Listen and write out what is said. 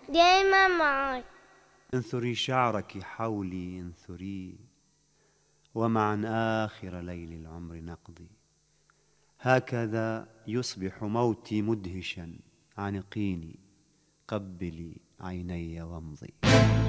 دايما معاي. انثري شعرك حولي انثري، ومعا آخر ليل العمر نقضي. هكذا يصبح موتي مدهشا، عنقيني قبلي عيني وامضي.